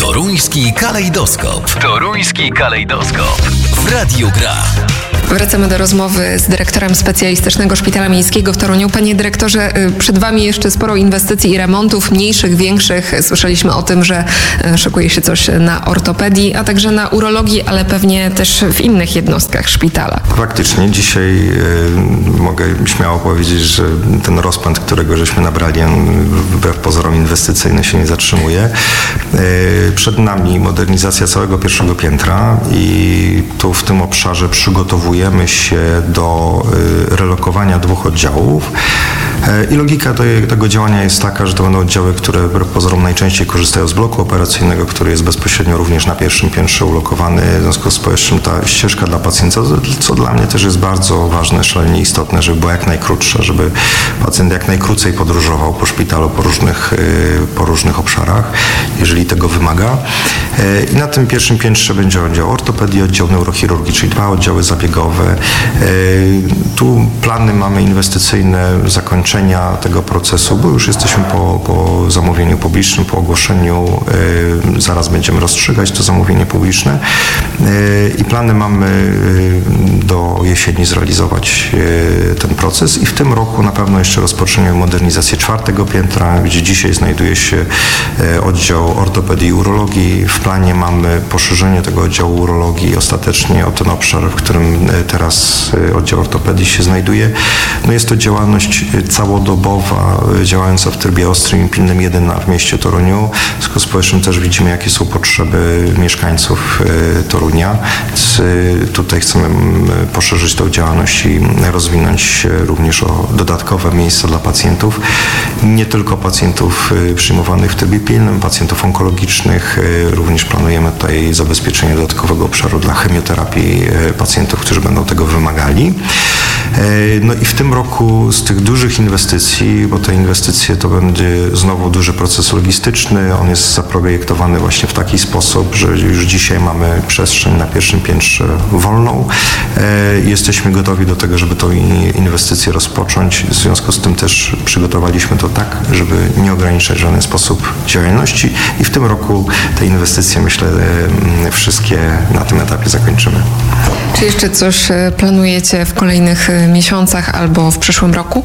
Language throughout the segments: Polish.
Toruński kalejdoskop. Toruński kalejdoskop. W Radiu Gra. Wracamy do rozmowy z dyrektorem Specjalistycznego Szpitala Miejskiego w Toruniu. Panie dyrektorze, przed Wami jeszcze sporo inwestycji i remontów, mniejszych, większych. Słyszeliśmy o tym, że szykuje się coś na ortopedii, a także na urologii, ale pewnie też w innych jednostkach szpitala. Faktycznie dzisiaj mogę śmiało powiedzieć, że ten rozpęd, którego żeśmy nabrali, wbrew pozorom inwestycyjny, się nie zatrzymuje. Przed nami modernizacja całego pierwszego piętra i tu w tym obszarze przygotowujemy się do relokowania 2 oddziałów. I logika tego działania jest taka, że to będą oddziały, które wbrew pozorom najczęściej korzystają z bloku operacyjnego, który jest bezpośrednio również na pierwszym piętrze ulokowany. W związku z powyższym ta ścieżka dla pacjenta, co dla mnie też jest bardzo ważne, szalenie istotne, żeby była jak najkrótsza, żeby pacjent jak najkrócej podróżował po szpitalu po różnych obszarach, jeżeli tego wymaga. I na tym pierwszym piętrze będzie oddział ortopedii, oddział neurochirurgii, czyli 2 oddziały zabiegowe. Tu plany mamy inwestycyjne zakończenia tego procesu, bo już jesteśmy po zamówieniu publicznym, po ogłoszeniu. Zaraz będziemy rozstrzygać to zamówienie publiczne i plany mamy do jesieni zrealizować ten proces i w tym roku na pewno jeszcze rozpoczniemy modernizację 4. piętra, gdzie dzisiaj znajduje się oddział ortopedii i urologii. W planie mamy poszerzenie tego oddziału urologii ostatecznie o ten obszar, w którym teraz oddział ortopedii się znajduje. No jest to działalność całodobowa, działająca w trybie ostrym i pilnym 1 w mieście Toruniu. W związku z powyższym też widzimy, jakie są potrzeby mieszkańców Torunia. Więc tutaj chcemy poszerzyć tą działalność i rozwinąć również o dodatkowe miejsca dla pacjentów. Nie tylko pacjentów przyjmowanych w trybie pilnym, pacjentów onkologicznych. Również planujemy tutaj zabezpieczenie dodatkowego obszaru dla chemioterapii pacjentów, którzy będą tego wymagali. No i w tym roku z tych dużych inwestycji, bo te inwestycje to będzie znowu duży proces logistyczny, on jest zaprojektowany właśnie w taki sposób, że już dzisiaj mamy przestrzeń na pierwszym piętrze wolną. Jesteśmy gotowi do tego, żeby tą inwestycję rozpocząć. W związku z tym też przygotowaliśmy to tak, żeby nie ograniczać w żaden sposób działalności i w tym roku te inwestycje, myślę, wszystkie na tym etapie zakończymy. Czy jeszcze coś planujecie w kolejnych miesiącach albo w przyszłym roku?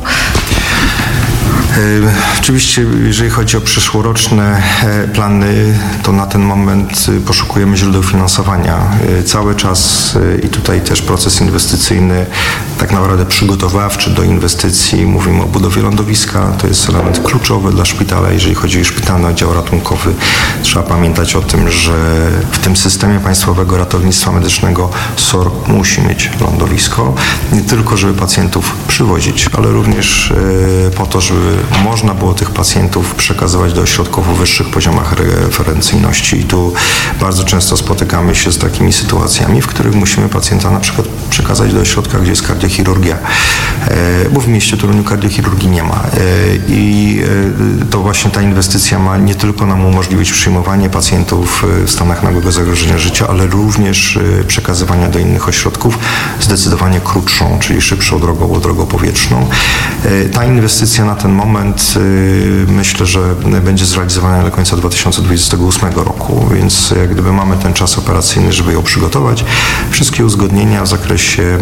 Oczywiście, jeżeli chodzi o przyszłoroczne plany, to na ten moment poszukujemy źródeł finansowania. Cały czas i tutaj też proces inwestycyjny, tak naprawdę przygotowawczy do inwestycji. Mówimy o budowie lądowiska, to jest element kluczowy dla szpitala. Jeżeli chodzi o szpitalny oddział ratunkowy, trzeba pamiętać o tym, że w tym systemie państwowego ratownictwa medycznego SOR musi mieć lądowisko. Nie tylko, żeby pacjentów przywozić, ale również po to, żeby można było tych pacjentów przekazywać do ośrodków o wyższych poziomach referencyjności. I tu bardzo często spotykamy się z takimi sytuacjami, w których musimy pacjenta na przykład przekazać do ośrodka, gdzie jest kardiochirurgia, bo w mieście Toruniu kardiochirurgii nie ma. I to właśnie ta inwestycja ma nie tylko nam umożliwić przyjmowanie pacjentów w stanach nagłego zagrożenia życia, ale również przekazywania do innych ośrodków zdecydowanie krótszą, czyli szybszą drogą powietrzną. Ta inwestycja na ten moment myślę, że będzie zrealizowana do końca 2028 roku, więc jak gdyby mamy ten czas operacyjny, żeby ją przygotować. Wszystkie uzgodnienia w zakresie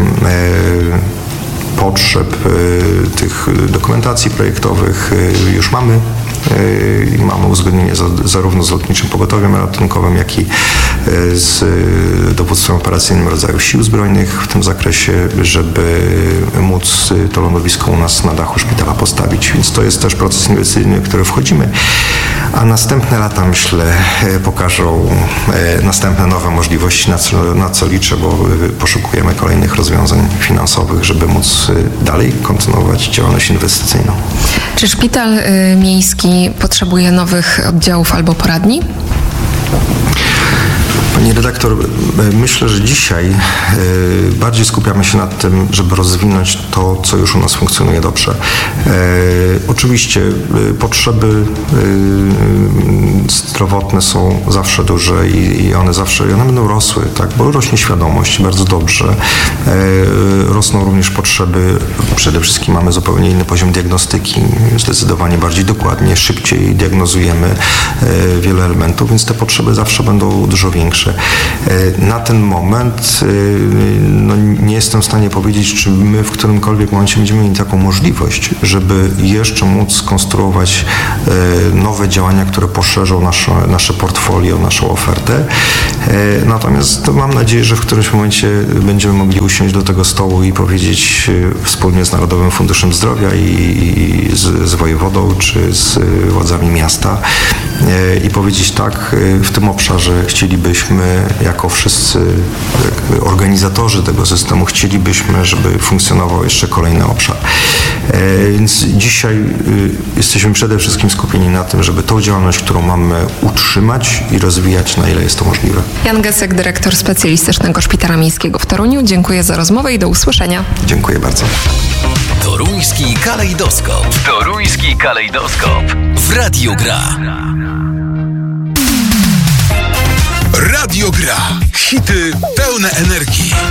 potrzeb tych dokumentacji projektowych już mamy. I mamy uzgodnienie zarówno z Lotniczym Pogotowiem Ratunkowym, jak i z dowództwem operacyjnym rodzaju Sił Zbrojnych w tym zakresie, żeby móc to lądowisko u nas na dachu szpitala postawić. Więc to jest też proces inwestycyjny, w który wchodzimy, a następne lata, myślę, pokażą następne nowe możliwości, na co liczę, bo poszukujemy kolejnych rozwiązań finansowych, żeby móc dalej kontynuować działalność inwestycyjną. Czy szpital miejski potrzebuje nowych oddziałów albo poradni? Pani redaktor, myślę, że dzisiaj bardziej skupiamy się na tym, żeby rozwinąć to, co już u nas funkcjonuje dobrze. Oczywiście potrzeby zdrowotne są zawsze duże i one będą rosły, tak, bo rośnie świadomość bardzo dobrze. Rosną również potrzeby, przede wszystkim mamy zupełnie inny poziom diagnostyki, zdecydowanie bardziej dokładnie, szybciej diagnozujemy wiele elementów, więc te potrzeby zawsze będą dużo większe. Na ten moment nie jestem w stanie powiedzieć, czy my w którymkolwiek momencie będziemy mieli taką możliwość, żeby jeszcze móc skonstruować nowe działania, które poszerzą nasze portfolio, naszą ofertę. Natomiast mam nadzieję, że w którymś momencie będziemy mogli usiąść do tego stołu i powiedzieć wspólnie z Narodowym Funduszem Zdrowia i z wojewodą, czy z władzami miasta i powiedzieć tak, w tym obszarze chcielibyśmy, jako wszyscy organizatorzy tego systemu, chcielibyśmy, żeby funkcjonował jeszcze kolejny obszar. Więc dzisiaj jesteśmy przede wszystkim skupieni na tym, żeby tą działalność, którą mamy, utrzymać i rozwijać, na ile jest to możliwe. Jan Gesek, dyrektor Specjalistycznego Szpitala Miejskiego w Toruniu. Dziękuję za rozmowę i do usłyszenia. Dziękuję bardzo. Toruński kalejdoskop. Toruński kalejdoskop. W Radiu Gra. Radio Gra. Hity pełne energii.